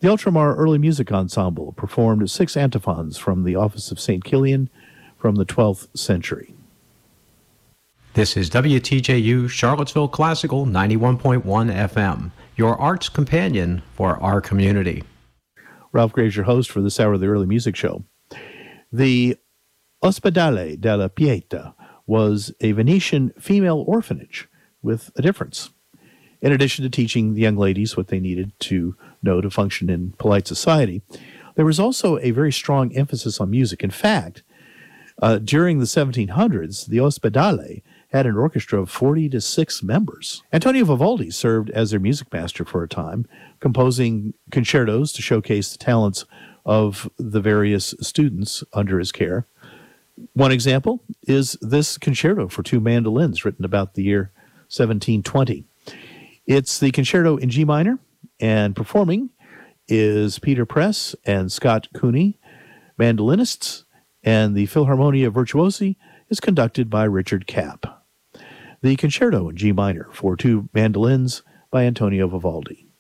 The Ultramar Early Music Ensemble performed 6 antiphons from the Office of St. Kilian from the 12th century. This is WTJU Charlottesville Classical 91.1 FM, your arts companion for our community. Ralph Graves, your host for this hour of the Early Music Show. The Ospedale della Pietà was a Venetian female orphanage with a difference. In addition to teaching the young ladies what they needed to know to function in polite society, there was also a very strong emphasis on music. In fact, during the 1700s, the Ospedale had an orchestra of 40 to 6 members. Antonio Vivaldi served as their music master for a time, composing concertos to showcase the talents of the various students under his care. One example is this concerto for 2 mandolins written about the year 1720. It's the concerto in G minor, and performing is Peter Press and Scott Cooney, mandolinists, and the Philharmonia Virtuosi is conducted by Richard Kapp. The concerto in G minor for 2 mandolins by Antonio Vivaldi.